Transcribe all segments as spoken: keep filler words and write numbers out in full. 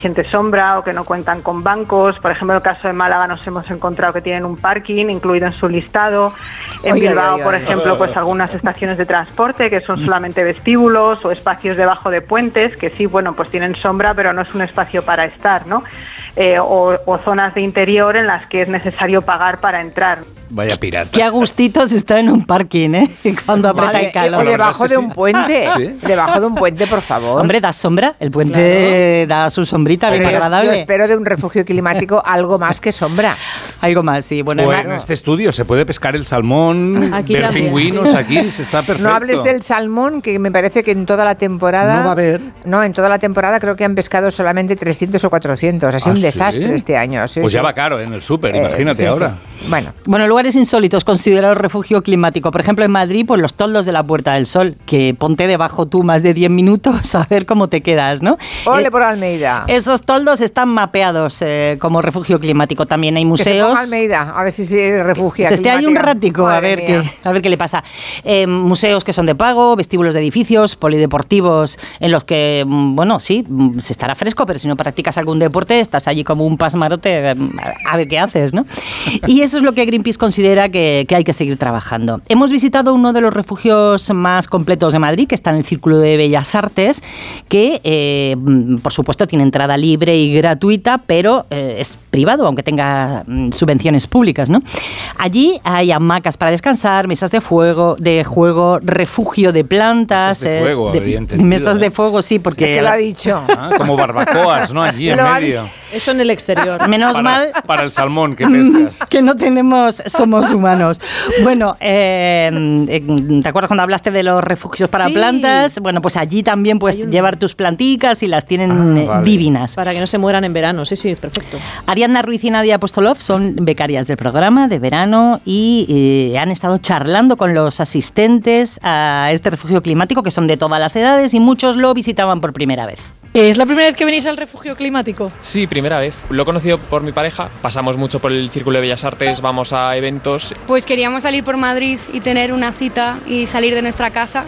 suficiente sombra o que no cuentan con bancos. Por ejemplo, en el caso de Málaga nos hemos encontrado que tienen un parking incluido en su listado. En oye, Bilbao, oye, oye, por oye. ejemplo, pues algunas estaciones de transporte que son solamente vestíbulos o espacios debajo de puentes que sí, bueno, pues tienen sombra, pero no es un espacio para estar, ¿no? Eh, o, o zonas de interior en las que es necesario pagar para entrar. Vaya pirata. Qué a gustitos está en un parking, ¿eh? Cuando aprieta vale, el calor. O debajo de un puente. ¿Sí? Debajo de un puente, por favor. Hombre, da sombra. El puente claro. da su sombrita bien agradable. Yo espero de un refugio climático algo más que sombra. Algo más, sí. Bueno, bueno en este estudio se puede pescar el salmón, aquí ver también. pingüinos, aquí se está perfecto. No hables del salmón, que me parece que en toda la temporada... No va a haber. No, en toda la temporada creo que han pescado solamente trescientos o cuatrocientos. Ha sido ¿Ah, un desastre ¿sí? este año. Sí, pues sí. ya va caro en el súper, eh, imagínate sí, ahora. Sí. Bueno. bueno, lugares insólitos considerados refugio climático. Por ejemplo, en Madrid, pues los toldos de la Puerta del Sol, que ponte debajo tú más de diez minutos a ver cómo te quedas, ¿no? Ole eh, por Almeida. Esos toldos están mapeados eh, como refugio climático. También hay museos. Que se ponga Almeida, a ver si se refugia. Se esté ahí un ratico a ver, qué, a ver qué le pasa. Eh, museos que son de pago, vestíbulos de edificios, polideportivos en los que, bueno, sí, se estará fresco, pero si no practicas algún deporte, estás allí como un pasmarote a ver qué haces, ¿no? Y eso es lo que Greenpeace considera que, que hay que seguir trabajando. Hemos visitado uno de los refugios más completos de Madrid, que está en el Círculo de Bellas Artes, que, eh, por supuesto, tiene entrada libre y gratuita, pero eh, es privado, aunque tenga mm, subvenciones públicas, ¿no? Allí hay hamacas para descansar, mesas de fuego, de juego, refugio de plantas. Mesas de eh, fuego, de, había entendido. Mesas de fuego, sí, porque... Sí, que lo ha dicho. Ah, como barbacoas, ¿no? Allí en medio. Eso en el exterior. Menos para, mal... Para el salmón que pescas. Que no tenemos... Somos humanos. Bueno, eh, ¿te acuerdas cuando hablaste de los refugios para sí. plantas? Bueno, pues allí también puedes un... llevar tus planticas y las tienen ah, vale. divinas. Para que no se mueran en verano. Sí, sí, perfecto. Ariadna Ruiz y Nadia Apostolov son becarias del programa de verano y eh, han estado charlando con los asistentes a este refugio climático, que son de todas las edades y muchos lo visitaban por primera vez. ¿Es la primera vez que venís al refugio climático? Sí, primera vez. Lo he conocido por mi pareja. Pasamos mucho por el Círculo de Bellas Artes, vamos a eventos. Pues queríamos salir por Madrid y tener una cita y salir de nuestra casa.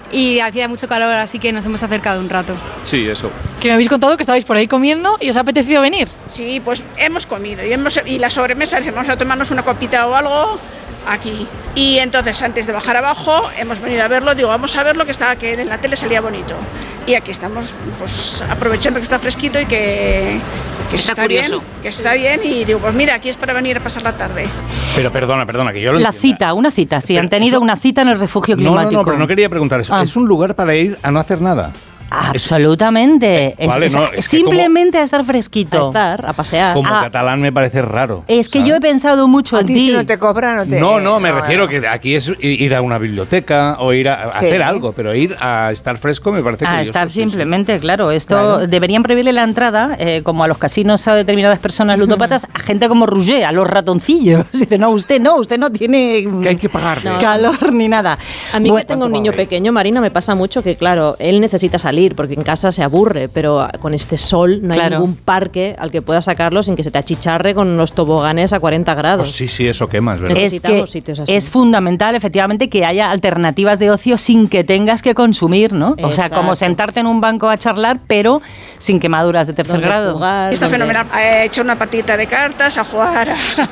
Y hacía mucho calor, así que nos hemos acercado un rato. Sí, eso. Que me habéis contado que estabais por ahí comiendo y os ha apetecido venir. Sí, pues hemos comido y, hemos, y la sobremesa, vamos a tomarnos una copita o algo aquí. Y entonces, antes de bajar abajo, hemos venido a verlo. Digo, vamos a ver lo que estaba, que en la tele salía bonito. Y aquí estamos, pues aprovechando que está fresquito y que, que está, está bien, que está bien. Y digo, pues mira, aquí es para venir a pasar la tarde. Pero perdona, perdona, que yo lo La entienda. cita, una cita, sí, pero han tenido eso, una cita en el refugio climático. No, no, no, pero no quería preguntar eso. Ah. ¿Es un lugar para ir a no hacer nada? Absolutamente. Eh, vale, es, no, es es simplemente como, a estar fresquito. A estar, a pasear. Como ah, catalán me parece raro. Es que ¿sabes? yo he pensado mucho ¿A en ti. ti. Si no te cobran, no te... No, no, me no, refiero no. que aquí es ir a una biblioteca o ir a, a sí. hacer algo, pero ir a estar fresco me parece A curioso. estar sí, simplemente, sí. claro. Esto Claro. deberían prohibirle la entrada, eh, como a los casinos a determinadas personas ludópatas, a gente como Rouget, a los ratoncillos. Dice, no, usted no, usted no tiene Que hay que pagar. no, calor ni nada. A mí Bueno, que tengo un niño pequeño, Marina, me pasa mucho que, claro, él necesita salir porque en casa se aburre, pero con este sol no hay Claro. ningún parque al que puedas sacarlo sin que se te achicharre con los toboganes a cuarenta grados. Oh, sí, sí, eso quema, es verdad. Es Necesitamos que sitios así. es fundamental, efectivamente, que haya alternativas de ocio sin que tengas que consumir, ¿no? O sea, Exacto. como sentarte en un banco a charlar, pero sin quemaduras de tercer Donde grado. jugar, Está donde- fenomenal. He hecho una partidita de cartas, a jugar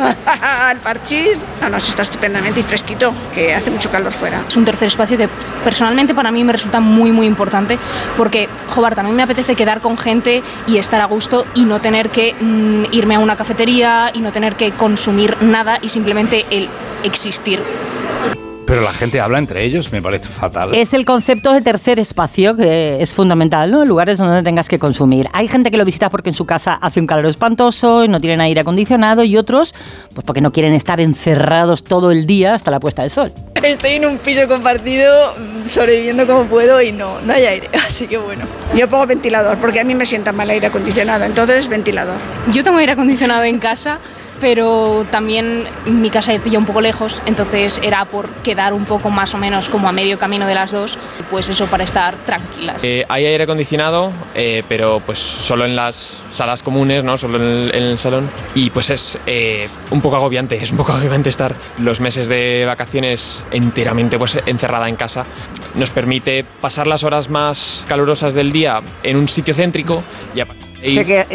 a- al parchís. No, no, está estupendamente y fresquito, que hace mucho calor fuera. Es un tercer espacio que personalmente para mí me resulta muy muy importante porque, joder, también me apetece quedar con gente y estar a gusto y no tener que mm, irme a una cafetería y no tener que consumir nada y simplemente el existir. Pero la gente habla entre ellos, me parece fatal. Es el concepto de tercer espacio que es fundamental, ¿no? Lugares donde no tengas que consumir. Hay gente que lo visita porque en su casa hace un calor espantoso y no tienen aire acondicionado, y otros pues porque no quieren estar encerrados todo el día hasta la puesta del sol. Estoy en un piso compartido, sobreviviendo como puedo y no, no hay aire, así que bueno. Yo pongo ventilador, porque a mí me sienta mal aire acondicionado, entonces ventilador. Yo tengo aire acondicionado en casa, pero también mi casa me pilla un poco lejos, entonces era por quedar un poco más o menos como a medio camino de las dos, pues eso, para estar tranquilas. Eh, hay aire acondicionado, eh, pero pues solo en las salas comunes, ¿no? Solo en el, en el salón. Y pues es eh, un poco agobiante, es un poco agobiante estar los meses de vacaciones enteramente pues encerrada en casa. Nos permite pasar las horas más calurosas del día en un sitio céntrico y a Sé que